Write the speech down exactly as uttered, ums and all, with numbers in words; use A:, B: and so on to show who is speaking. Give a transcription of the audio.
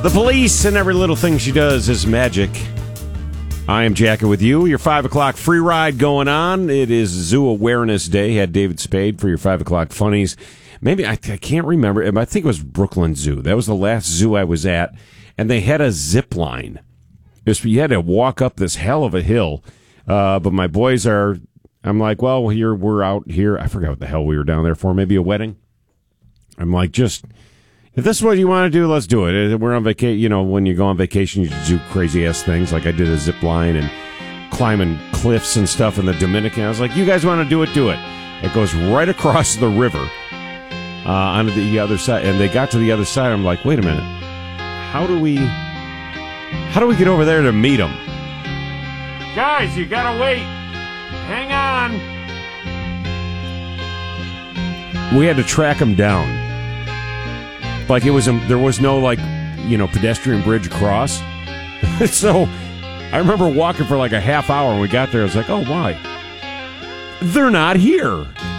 A: The Police and every little thing she does is magic. I am Jackie with you. Your five o'clock free ride going on. It is Zoo Awareness Day. Had David Spade for your five o'clock funnies. Maybe, I, I can't remember. I think it was Brooklyn Zoo. That was the last zoo I was at. And they had a zip line. It was, you had to walk up this hell of a hill. Uh, but my boys are, I'm like, well, here we're out here. I forgot what the hell we were down there for. Maybe a wedding. I'm like, just... if this is what you want to do, let's do it. We're on vacation. You know, when you go on vacation, you do crazy-ass things. Like I did a zip line and climbing cliffs and stuff in the Dominican. I was like, you guys want to do it, do it. It goes right across the river uh, onto the other side. And they got to the other side. I'm like, wait a minute. How do we, how do we get over there to meet them? Guys, you got to wait. Hang on. We had to track them down. Like it was, a, there was no like, you know, pedestrian bridge across. So I remember walking for like a half hour and we got there. I was like, oh, why? They're not here.